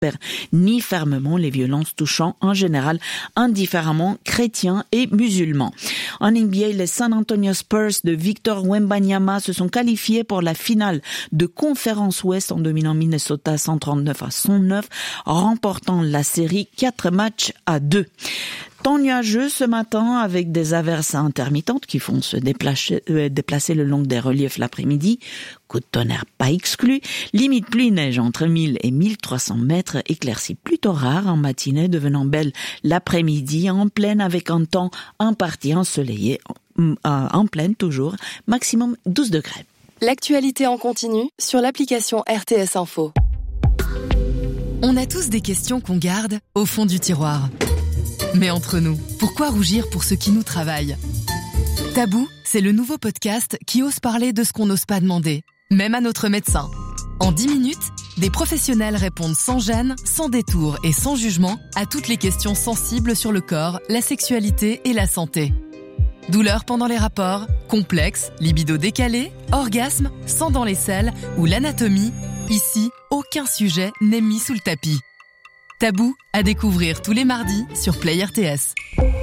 ni fermement les violences touchant en général indifféremment chrétiens et musulmans. En NBA, les San Antonio Spurs de Victor Wembanyama se sont qualifiés pour la finale de Conférence Ouest en dominant Minnesota 139-109, remportant la série 4-2. Temps nuageux ce matin avec des averses intermittentes qui font se déplacer le long des reliefs l'après-midi. Coup de tonnerre pas exclu. Limite pluie-neige entre 1000 et 1300 mètres. Éclaircies plutôt rares en matinée, devenant belle l'après-midi en pleine avec un temps en partie ensoleillé. En pleine toujours. Maximum 12 degrés. L'actualité en continu sur l'application RTS Info. On a tous des questions qu'on garde au fond du tiroir. Mais entre nous, pourquoi rougir pour ce qui nous travaille ? Tabou, c'est le nouveau podcast qui ose parler de ce qu'on n'ose pas demander, même à notre médecin. En 10 minutes, des professionnels répondent sans gêne, sans détour et sans jugement à toutes les questions sensibles sur le corps, la sexualité et la santé. Douleurs pendant les rapports, complexes, libido décalé, orgasme, sang dans les selles ou l'anatomie, ici, aucun sujet n'est mis sous le tapis. Tabou, à découvrir tous les mardis sur Play RTS.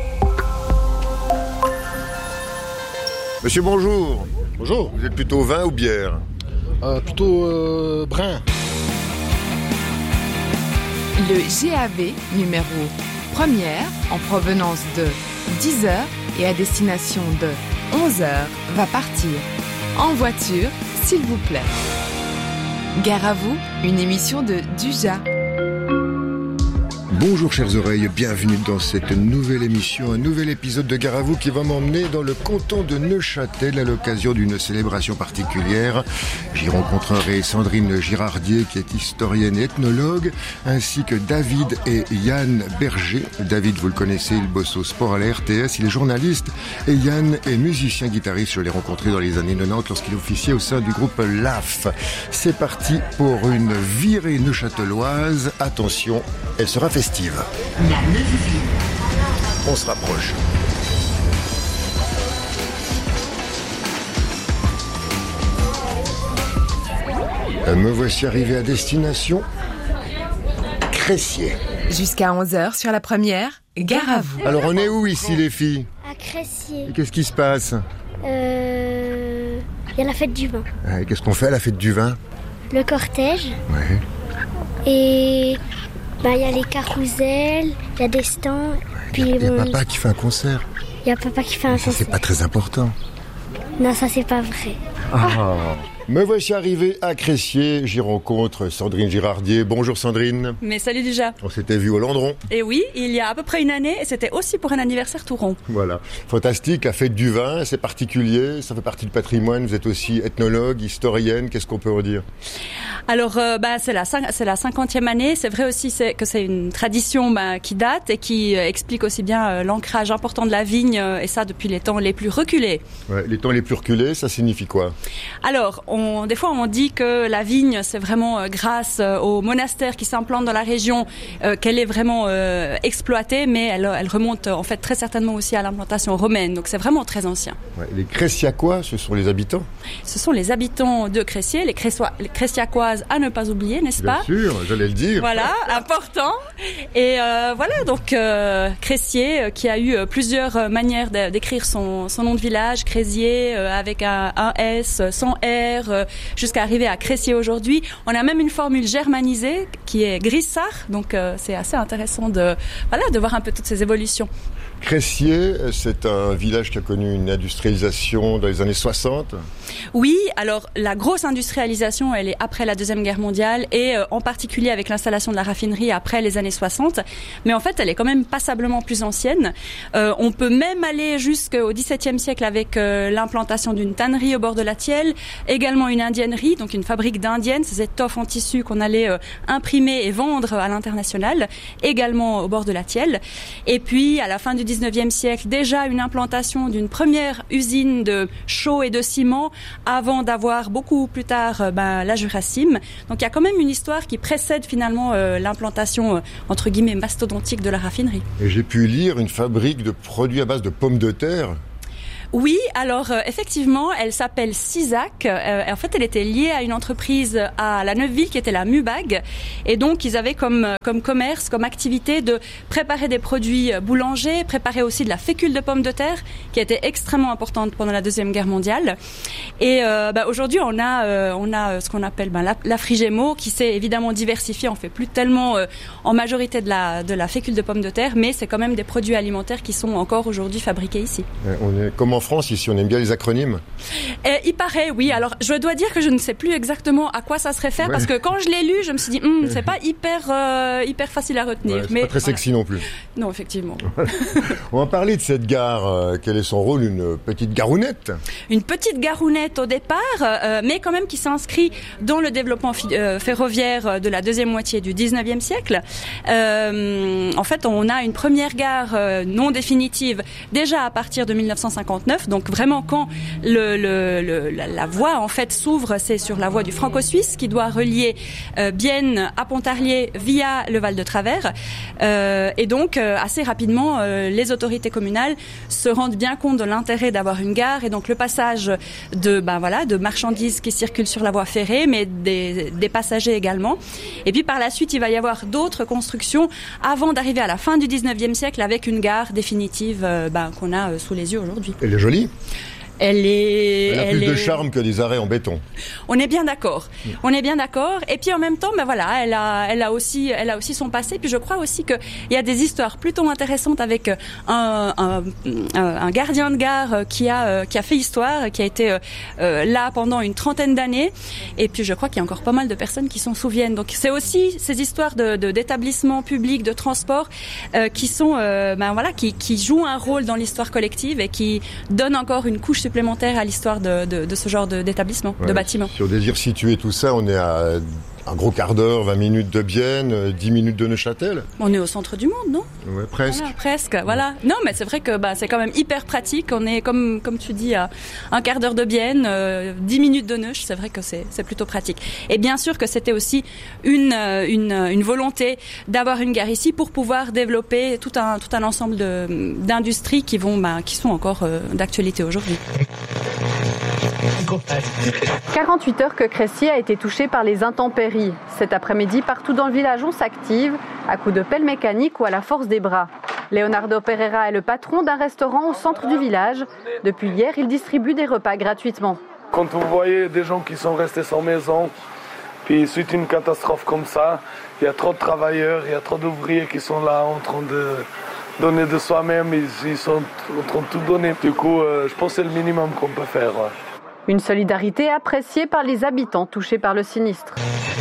Monsieur, bonjour. Bonjour. Vous êtes plutôt vin ou bière ? Plutôt brun. Le GAV numéro 1er en provenance de 10h et à destination de 11h va partir. En voiture, s'il vous plaît. Gare à vous, une émission de Duja. Bonjour chères oreilles, bienvenue dans cette nouvelle émission, un nouvel épisode de Gare à vous qui va m'emmener dans le canton de Neuchâtel à l'occasion d'une célébration particulière. J'y rencontrerai Sandrine Girardier qui est historienne et ethnologue, ainsi que David et Yann Berger. David, vous le connaissez, il bosse au sport à la RTS, il est journaliste, et Yann est musicien guitariste. Je l'ai rencontré dans les années 90 lorsqu'il officiait au sein du groupe LAF. C'est parti pour une virée neuchâteloise. Attention, elle sera festive. On se rapproche. Me voici arrivé à destination Cressier. Jusqu'à 11h sur la première, gare à vous. Alors on est où ici les filles ? À Cressier. Et qu'est-ce qui se passe ? Il y a la fête du vin. Qu'est-ce qu'on fait à la fête du vin ? Le cortège. Ouais. Et il y a les carousels, il y a des stands. Puis Il y a papa qui fait un concert. Il y a papa qui fait un concert. Ça c'est pas très important. Non, ça c'est pas vrai. Me voici arrivé à Cressier, j'y rencontre Sandrine Girardier. Bonjour Sandrine. Mais salut déjà. On s'était vu au Landron. Et oui, il y a à peu près une année, et c'était aussi pour un anniversaire tout rond. Voilà, fantastique, la fête du vin, c'est particulier, ça fait partie du patrimoine, vous êtes aussi ethnologue, historienne, qu'est-ce qu'on peut en dire ? Alors, c'est la 50e année, c'est vrai aussi que c'est une tradition qui date et qui explique aussi bien l'ancrage important de la vigne, et ça depuis les temps les plus reculés. Ouais, les temps les plus reculés, ça signifie quoi ? Alors, des fois on dit que la vigne, c'est vraiment grâce aux monastères qui s'implantent dans la région qu'elle est vraiment exploitée, mais elle remonte en fait très certainement aussi à l'implantation romaine, donc c'est vraiment très ancien. Ouais, les Cressiacois, ce sont les habitants ? Ce sont les habitants de Cressier, les Cressiacoises à ne pas oublier, n'est-ce pas ? Bien sûr, j'allais le dire. Voilà, important. Et voilà, donc Cressier qui a eu plusieurs manières d'écrire son nom de village, Crésier avec un S, sans R, jusqu'à arriver à Cressier aujourd'hui. On a même une formule germanisée qui est Grissach, donc c'est assez intéressant de voir un peu toutes ces évolutions. Cressier, c'est un village qui a connu une industrialisation dans les années 60. Oui, alors la grosse industrialisation, elle est après la Deuxième Guerre mondiale et en particulier avec l'installation de la raffinerie après les années 60. Mais en fait, elle est quand même passablement plus ancienne. On peut même aller jusqu'au XVIIe siècle avec l'implantation d'une tannerie au bord de la Thièle, également une indiennerie, donc une fabrique d'indiennes, ces étoffes en tissu qu'on allait imprimer et vendre à l'international, également au bord de la Thièle. Et puis, à la fin du XIXe siècle, déjà une implantation d'une première usine de chaux et de ciment avant d'avoir beaucoup plus tard la Jurassime. Donc il y a quand même une histoire qui précède finalement l'implantation entre guillemets mastodontique de la raffinerie. Et j'ai pu lire une fabrique de produits à base de pommes de terre. Oui, alors effectivement, elle s'appelle Sizac. En fait, elle était liée à une entreprise à la Neuveville qui était la Mubag. Et donc, ils avaient comme commerce, comme activité de préparer des produits boulangers, préparer aussi de la fécule de pommes de terre, qui était extrêmement importante pendant la Deuxième Guerre mondiale. Et aujourd'hui, on a ce qu'on appelle la Frigémo, qui s'est évidemment diversifiée. On fait plus tellement en majorité de la fécule de pommes de terre, mais c'est quand même des produits alimentaires qui sont encore aujourd'hui fabriqués ici. Comme en France, ici, on aime bien les acronymes. Il paraît, oui. Alors, je dois dire que je ne sais plus exactement à quoi ça se réfère, parce que quand je l'ai lu, je me suis dit, c'est pas hyper facile à retenir. C'est pas très sexy non plus. Non, effectivement. On va parler de cette gare. Quel est son rôle? Une petite garounette? Une petite garounette au départ, mais quand même qui s'inscrit dans le développement ferroviaire de la deuxième moitié du 19e siècle. En fait, on a une première gare non définitive déjà à partir de 1959. Donc vraiment, quand la voie en fait s'ouvre, c'est sur la voie du franco-suisse qui doit relier Bienne à Pontarlier via le Val de Travers. Et donc assez rapidement, les autorités communales se rendent bien compte de l'intérêt d'avoir une gare, et donc le passage de marchandises qui circulent sur la voie ferrée, mais des passagers également. Et puis par la suite, il va y avoir d'autres constructions avant d'arriver à la fin du 19e siècle avec une gare définitive qu'on a sous les yeux aujourd'hui. Elle est jolie. Elle a plus de charme que des arrêts en béton. On est bien d'accord. Et puis en même temps, elle a aussi son passé. Puis je crois aussi qu'il y a des histoires plutôt intéressantes avec un gardien de gare qui a fait histoire, qui a été là pendant une trentaine d'années. Et puis je crois qu'il y a encore pas mal de personnes qui s'en souviennent. Donc c'est aussi ces histoires d'établissements publics, de transport, qui sont qui jouent un rôle dans l'histoire collective et qui donnent encore une couche supplémentaire à l'histoire de ce genre d'établissement, de bâtiment. Si on désire situer tout ça, on est à un gros quart d'heure, 20 minutes de Bienne, 10 minutes de Neuchâtel. On est au centre du monde, non? Ouais, presque. Voilà, presque, voilà. Non, mais c'est vrai que c'est quand même hyper pratique. On est, comme tu dis, à un quart d'heure de Bienne, 10 minutes de Neuch. C'est vrai que c'est plutôt pratique. Et bien sûr que c'était aussi une volonté d'avoir une gare ici pour pouvoir développer tout un ensemble d'industries qui sont encore d'actualité aujourd'hui. 48 heures que Crécy a été touché par les intempéries. Cet après-midi, partout dans le village, on s'active, à coups de pelle mécanique ou à la force des bras. Leonardo Pereira est le patron d'un restaurant au centre du village. Depuis hier, il distribue des repas gratuitement. Quand vous voyez des gens qui sont restés sans maison, puis suite à une catastrophe comme ça, il y a trop de travailleurs, il y a trop d'ouvriers qui sont là en train de donner de soi-même, ils sont en train de tout donner. Du coup, je pense que c'est le minimum qu'on peut faire. Ouais. Une solidarité appréciée par les habitants touchés par le sinistre.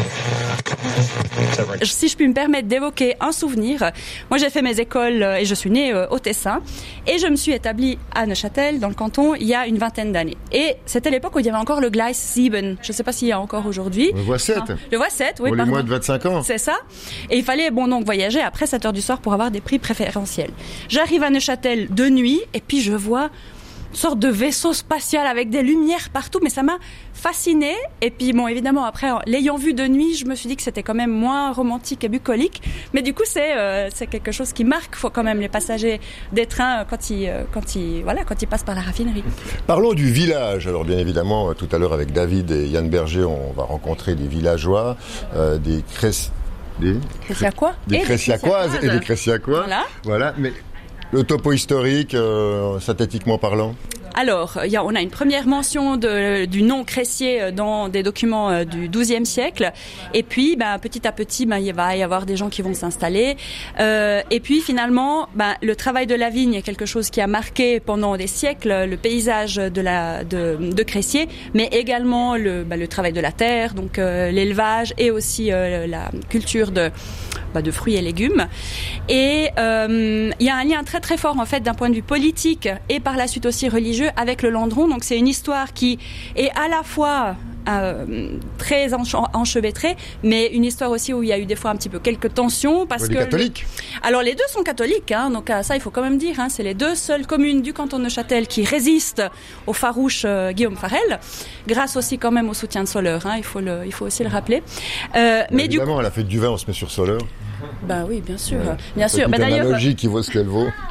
Si je puis me permettre d'évoquer un souvenir, moi j'ai fait mes écoles et je suis née au Tessin et je me suis établie à Neuchâtel dans le canton il y a une vingtaine d'années. Et c'était l'époque où il y avait encore le Gleis 7, je ne sais pas s'il y a encore aujourd'hui. Le Voie 7. Le Voie 7, oui. Pour les moins de 25 ans. C'est ça. Et il fallait donc voyager après 7h du soir pour avoir des prix préférentiels. J'arrive à Neuchâtel de nuit et puis je vois une sorte de vaisseau spatial avec des lumières partout, mais ça m'a fascinée. Et puis évidemment après, l'ayant vu de nuit, je me suis dit que c'était quand même moins romantique et bucolique, mais du coup c'est quelque chose qui marque quand même les passagers des trains quand ils passent par la raffinerie. Parlons du village. Alors bien évidemment, tout à l'heure avec David et Yann Berger, on va rencontrer des villageois, des Créciacois et des Créciacois. Voilà, mais le topo historique, synthétiquement parlant. Alors, on a une première mention du nom Crécier dans des documents du XIIe siècle. Et puis, petit à petit, il va y avoir des gens qui vont s'installer. Et puis, finalement, le travail de la vigne est quelque chose qui a marqué pendant des siècles le paysage de Crécier, mais également le travail de la terre, donc l'élevage et aussi la culture de fruits et légumes. Et il y a un lien très très fort en fait d'un point de vue politique et par la suite aussi religieux avec le Landron. Donc c'est une histoire qui est à la fois très enchevêtrée, mais une histoire aussi où il y a eu des fois un petit peu quelques tensions parce que catholiques. Alors les deux sont catholiques, donc ça il faut quand même dire, c'est les deux seules communes du canton de Neuchâtel qui résistent au farouche Guillaume Farel, grâce aussi quand même au soutien de Soleure, il faut aussi le rappeler. Mais évidemment, à la fête du vin, on se met sur Soleure. Oui, bien sûr, bien sûr. D'ailleurs, analogie qui vaut ce qu'elle vaut.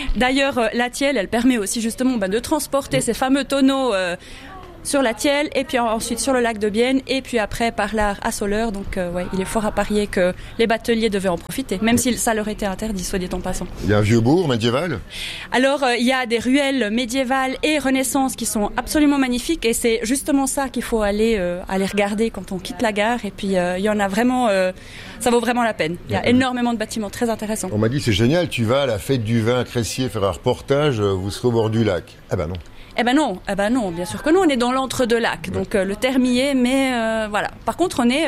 D'ailleurs, la Thièle, elle permet aussi justement de transporter ces fameux tonneaux sur la Thièle et puis ensuite sur le lac de Bienne et puis après par là à Soleure. Donc il est fort à parier que les bateliers devaient en profiter, même si ça leur était interdit, soit dit en passant. Il y a un vieux bourg médiéval ? Alors il y a des ruelles médiévales et Renaissance qui sont absolument magnifiques et c'est justement ça qu'il faut aller regarder quand on quitte la gare. Et puis il y en a vraiment, ça vaut vraiment la peine. Il y a énormément de bâtiments très intéressants. On m'a dit c'est génial, tu vas à la fête du vin à Cressier faire un reportage, vous serez au bord du lac. Eh ben non. Eh ben non, bien sûr que non, on est dans l'entre-deux-lacs, donc le terme y est, mais voilà. Par contre, on est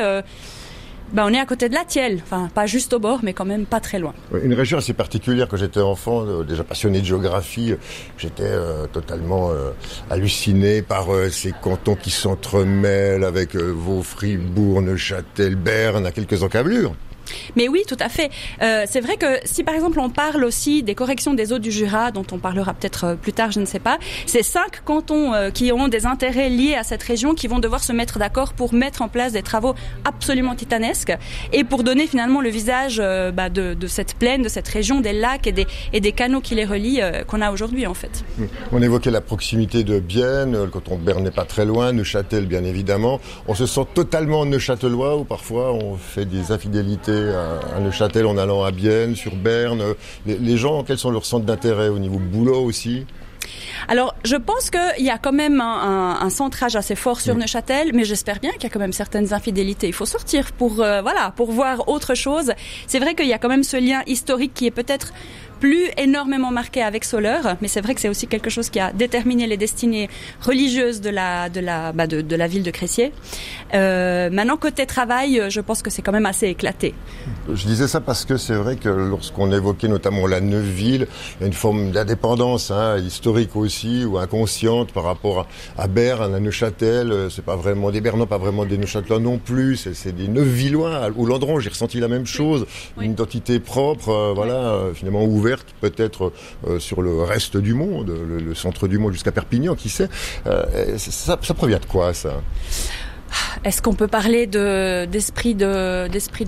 à côté de la Thièle, enfin pas juste au bord, mais quand même pas très loin. Une région assez particulière. Quand j'étais enfant, déjà passionné de géographie, j'étais totalement halluciné par ces cantons qui s'entremêlent avec Vaud, Fribourg, Neuchâtel, Berne, à quelques encablures. Mais oui, tout à fait. C'est vrai que si par exemple on parle aussi des corrections des eaux du Jura, dont on parlera peut-être plus tard, je ne sais pas, c'est 5 cantons qui ont des intérêts liés à cette région qui vont devoir se mettre d'accord pour mettre en place des travaux absolument titanesques et pour donner finalement le visage de cette plaine, de cette région, des lacs et des canaux qui les relient qu'on a aujourd'hui en fait. On évoquait la proximité de Bienne, le canton de Berne n'est pas très loin, Neuchâtel bien évidemment. On se sent totalement neuchâtelois ou parfois on fait des infidélités à Neuchâtel en allant à Bienne, sur Berne. Les gens, quels sont leurs centres d'intérêt au niveau boulot aussi ? Alors, je pense qu'il y a quand même un centrage assez fort sur Neuchâtel, mais j'espère bien qu'il y a quand même certaines infidélités. Il faut sortir pour voir autre chose. C'est vrai qu'il y a quand même ce lien historique qui est peut-être plus énormément marqué avec Soleure, mais c'est vrai que c'est aussi quelque chose qui a déterminé les destinées religieuses de la ville de Cressier. Maintenant, côté travail, je pense que c'est quand même assez éclaté. Je disais ça parce que c'est vrai que lorsqu'on évoquait notamment la Neuville, il y a une forme d'indépendance historique aussi, ou inconsciente par rapport à Berne, à Neuchâtel. C'est pas vraiment des Bernois, pas vraiment des Neuchâtelois non plus, c'est des Neuvillois. Ou Landron, j'ai ressenti la même chose, une identité propre, finalement ouverte peut-être sur le reste du monde, le centre du monde jusqu'à Perpignan, qui sait. Ça provient de quoi, ça ? Est-ce qu'on peut parler d'esprit de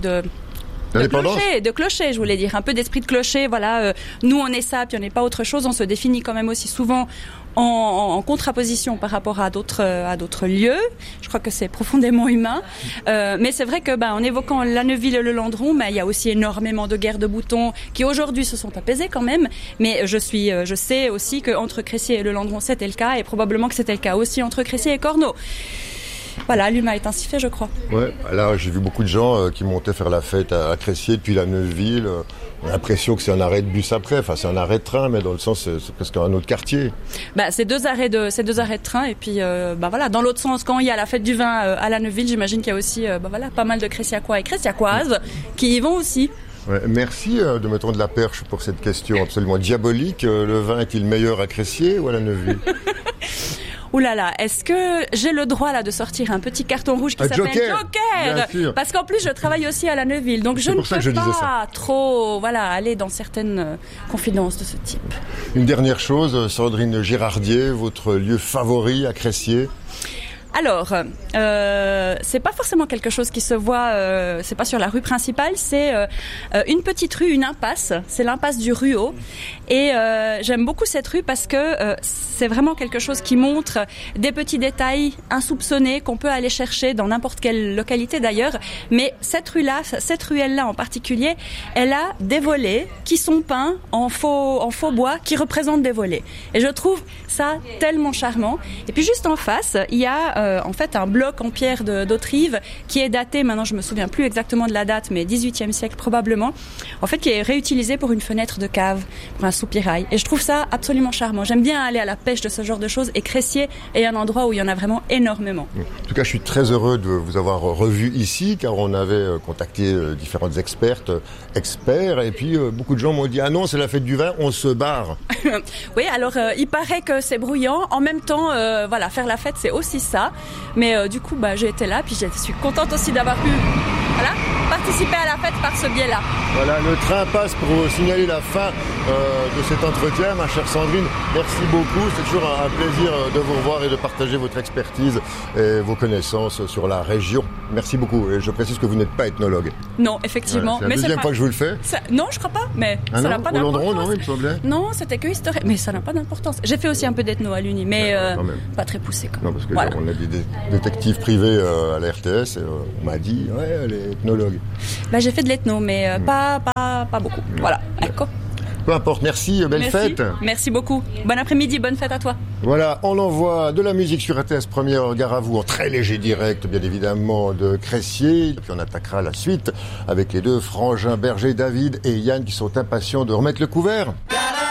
clocher, je voulais dire, un peu d'esprit de clocher, voilà. Nous, on est ça, puis on n'est pas autre chose. On se définit quand même aussi souvent en contraposition par rapport à d'autres lieux. Je crois que c'est profondément humain. Mais c'est vrai que, en évoquant la Neuville et le Landron, il y a aussi énormément de guerres de boutons qui aujourd'hui se sont apaisées quand même. Mais je sais aussi qu'entre Cressier et le Landron, c'était le cas, et probablement que c'était le cas aussi entre Cressier et Cornau. Voilà, l'humain est ainsi fait, je crois. Ouais, là, j'ai vu beaucoup de gens qui montaient faire la fête à Cressier depuis la Neuville. On a l'impression que c'est un arrêt de bus après. Enfin, c'est un arrêt de train, mais dans le sens, c'est presque un autre quartier. C'est deux arrêts de train. Et puis, dans l'autre sens, quand il y a la fête du vin à la Neuville, j'imagine qu'il y a aussi, pas mal de Cressiacois et Cressiacoises qui y vont aussi. Ouais, merci de me tendre la perche pour cette question absolument diabolique. Le vin est-il meilleur à Cressier ou à la Neuville ? Ouh là là, est-ce que j'ai le droit là de sortir un petit carton rouge qui s'appelle Joker ? Parce qu'en plus je travaille aussi à la Neuville, donc je ne peux pas trop aller dans certaines confidences de ce type. Une dernière chose, Sandrine Girardier, votre lieu favori à Cressier ? Alors, c'est pas forcément quelque chose qui se voit, c'est pas sur la rue principale, c'est une petite rue, une impasse, c'est l'impasse du Ruau. Et j'aime beaucoup cette rue parce que c'est vraiment quelque chose qui montre des petits détails insoupçonnés qu'on peut aller chercher dans n'importe quelle localité d'ailleurs. Mais cette ruelle-là en particulier, elle a des volets qui sont peints en faux bois qui représentent des volets. Et je trouve ça tellement charmant. Et puis juste en face, il y a en fait un bloc en pierre d'Autrive qui est daté, maintenant je me souviens plus exactement de la date, mais 18e siècle probablement, en fait qui est réutilisé pour une fenêtre de cave, pour un soupirail. Et je trouve ça absolument charmant. J'aime bien aller à la pêche de ce genre de choses et Cressier est un endroit où il y en a vraiment énormément. En tout cas, je suis très heureux de vous avoir revu ici car on avait contacté différentes experts et puis beaucoup de gens m'ont dit « Ah non, c'est la fête du vin, on se barre ». Oui, alors il paraît que c'est bruyant. En même temps, faire la fête, c'est aussi ça. Mais du coup, j'ai été là, puis je suis contente aussi d'avoir pu participer à la fête par ce biais-là. Voilà, le train passe pour signaler la fin de cet entretien, ma chère Sandrine. Merci beaucoup. C'est toujours un plaisir de vous revoir et de partager votre expertise et vos connaissances sur la région. Merci beaucoup. Et je précise que vous n'êtes pas ethnologue. Non, effectivement. Voilà, c'est la deuxième fois que je vous le fais. Non, je crois pas, mais ça n'a pas d'importance. Non, il me semblait. Non, c'était que historique. Mais ça n'a pas d'importance. J'ai fait aussi un peu d'ethno à l'Uni, mais pas très poussé. Non, parce que on a des détectives privés à la RTS et on m'a dit, ouais, elle est ethnologue. J'ai fait de l'ethno, mais pas beaucoup. Voilà, ecco. Peu importe, merci, belle fête. Merci beaucoup. Bon après-midi, bonne fête à toi. Voilà, on envoie de la musique sur RTS Première Gare à vous en très léger direct, bien évidemment, de Cressier. Puis on attaquera la suite avec les deux frangins Berger, David et Yann qui sont impatients de remettre le couvert.